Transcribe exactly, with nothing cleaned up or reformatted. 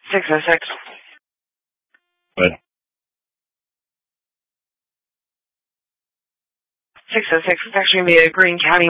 six oh six. What? six oh six is actually going to be a Greene County